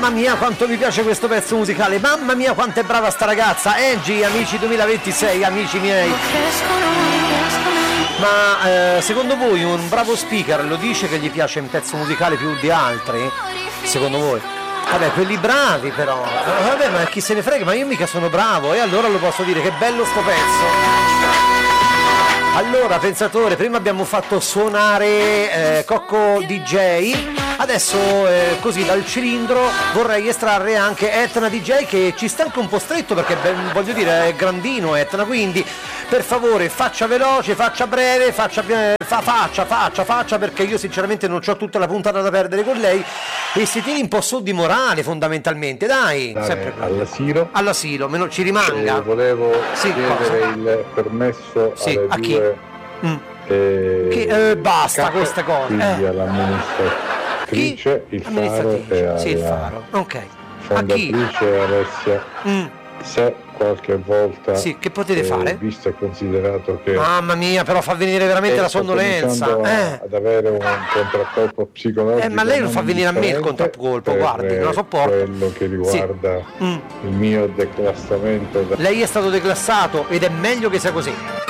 Mamma mia quanto mi piace questo pezzo musicale, mamma mia quanto è brava sta ragazza. Angie, amici 2026, amici miei. Ma secondo voi un bravo speaker lo dice che gli piace un pezzo musicale più di altri? Secondo voi? Vabbè, quelli bravi però. Vabbè, ma chi se ne frega, ma io mica sono bravo, e allora lo posso dire, che bello sto pezzo. Allora, pensatore, prima abbiamo fatto suonare Cocco DJ, adesso così dal cilindro vorrei estrarre anche Etna DJ, che ci sta anche un po' stretto perché voglio dire è grandino Etna, quindi per favore faccia veloce, faccia breve, faccia perché io sinceramente non ho tutta la puntata da perdere con lei e si tieni un po' su di morale fondamentalmente, dai. Sempre all'asilo, me non ci rimanga. Volevo chiedere il permesso alle a chi? Basta queste cose. Quindi all'amministratrice, il Faro e alla il Faro. Ok. fondatrice Alessia. Se qualche volta che potete fare? Visto e considerato che mamma mia, però fa venire veramente la sonnolenza ad avere un contraccolpo psicologico, ma lei lo fa venire a me il contraccolpo, guardi, non lo sopporto. Quello che riguarda il mio declassamento lei è stato declassato ed è meglio che sia così.